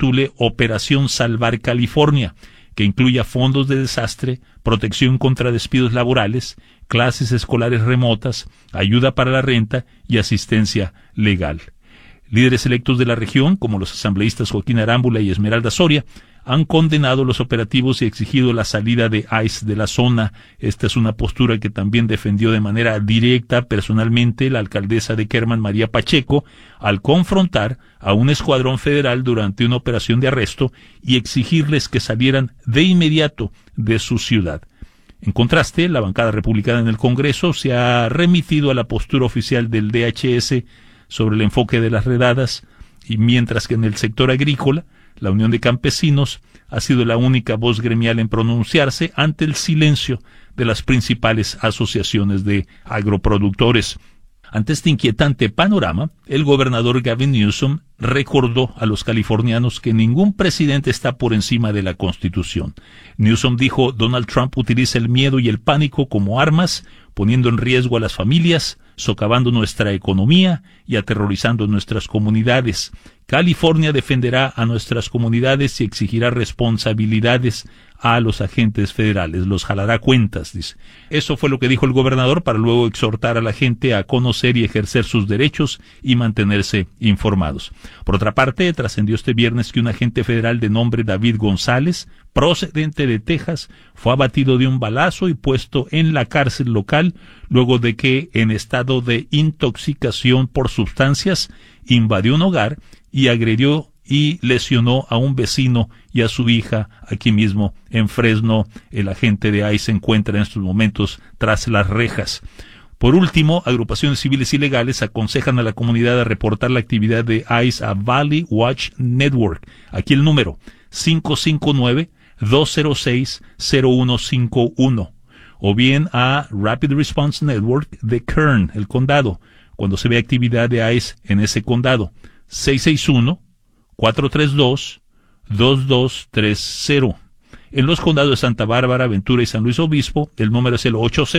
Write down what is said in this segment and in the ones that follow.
titule Operación Salvar California, que incluya fondos de desastre, protección contra despidos laborales, clases escolares remotas, ayuda para la renta y asistencia legal. Líderes electos de la región, como los asambleístas Joaquín Arámbula y Esmeralda Soria, han condenado los operativos y exigido la salida de ICE de la zona. Esta es una postura que también defendió de manera directa personalmente la alcaldesa de Kerman, María Pacheco, al confrontar a un escuadrón federal durante una operación de arresto y exigirles que salieran de inmediato de su ciudad. En contraste, la bancada republicana en el Congreso se ha remitido a la postura oficial del DHS sobre el enfoque de las redadas, y mientras que en el sector agrícola, la Unión de Campesinos ha sido la única voz gremial en pronunciarse ante el silencio de las principales asociaciones de agroproductores. Ante este inquietante panorama, el gobernador Gavin Newsom recordó a los californianos que ningún presidente está por encima de la Constitución. Newsom dijo: Donald Trump utiliza el miedo y el pánico como armas, poniendo en riesgo a las familias, socavando nuestra economía y aterrorizando nuestras comunidades. California defenderá a nuestras comunidades y exigirá responsabilidades a los agentes federales, los jalará cuentas, dice. Eso fue lo que dijo el gobernador para luego exhortar a la gente a conocer y ejercer sus derechos y mantenerse informados. Por otra parte, trascendió este viernes que un agente federal de nombre David González, procedente de Texas, fue abatido de un balazo y puesto en la cárcel local luego de que, en estado de intoxicación por sustancias, invadió un hogar y agredió y lesionó a un vecino y a su hija aquí mismo en Fresno. El agente de ICE se encuentra en estos momentos tras las rejas. Por último, agrupaciones civiles y legales aconsejan a la comunidad a reportar la actividad de ICE a Valley Watch Network. Aquí el número 559-206-0151. O bien a Rapid Response Network de Kern, el condado, cuando se ve actividad de ICE en ese condado. 661-432-2230. En los condados de Santa Bárbara, Ventura y San Luis Obispo, el número es el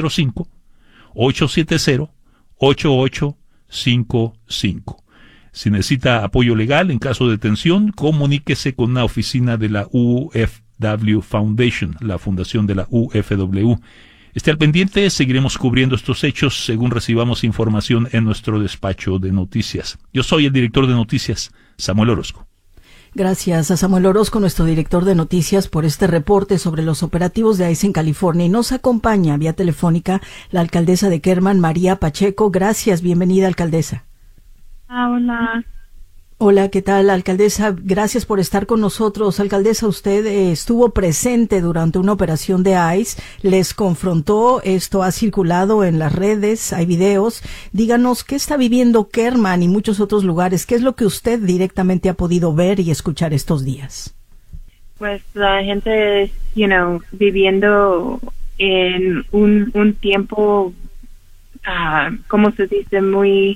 805-870-8855. Si necesita apoyo legal en caso de detención, comuníquese con una oficina de la UFW Foundation, la fundación de la UFW. Esté al pendiente, seguiremos cubriendo estos hechos según recibamos información en nuestro despacho de noticias. Yo soy el director de noticias, Samuel Orozco. Gracias a Samuel Orozco, nuestro director de noticias, por este reporte sobre los operativos de ICE en California. Y nos acompaña vía telefónica la alcaldesa de Kerman, María Pacheco. Gracias, bienvenida, alcaldesa. Hola. Hola, ¿qué tal, alcaldesa? Gracias por estar con nosotros. Alcaldesa, usted estuvo presente durante una operación de ICE, les confrontó, esto ha circulado en las redes, hay videos. Díganos, ¿qué está viviendo Kerman y muchos otros lugares? ¿Qué es lo que usted directamente ha podido ver y escuchar estos días? Pues la gente, viviendo en un tiempo, ¿cómo se dice? Muy...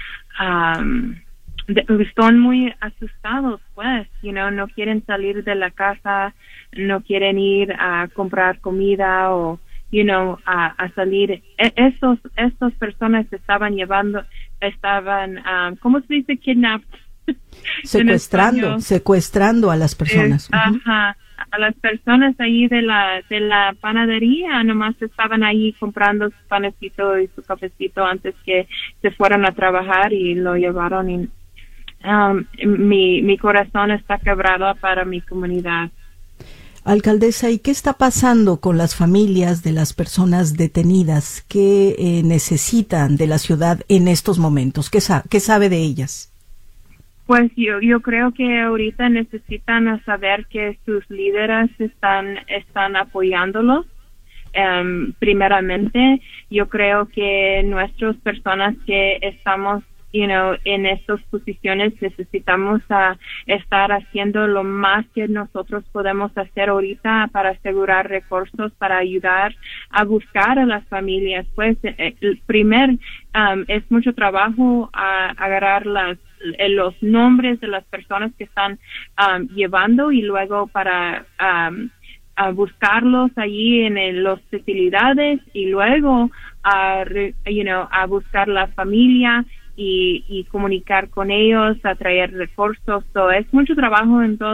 están muy asustados, pues, no quieren salir de la casa, no quieren ir a comprar comida o, a salir. Estas personas estaban, ¿cómo se dice? Secuestrando a las personas. Ajá, a las personas ahí de la panadería, nomás estaban ahí comprando su panecito y su cafecito antes que se fueran a trabajar y lo llevaron y mi corazón está quebrado para mi comunidad. Alcaldesa, ¿y qué está pasando con las familias de las personas detenidas? ¿Qué necesitan de la ciudad en estos momentos? ¿Qué sabe de ellas? Pues yo creo que ahorita necesitan saber que sus líderes están apoyándolos. Primeramente, yo creo que nuestras personas que estamos en estas posiciones necesitamos estar haciendo lo más que nosotros podemos hacer ahorita para asegurar recursos, para ayudar a buscar a las familias. Pues el primer es mucho trabajo agarrar los nombres de las personas que están llevando y luego para a buscarlos allí en las facilidades y luego a buscar la familia y comunicar con ellos, a traer recursos. So, es mucho trabajo en todo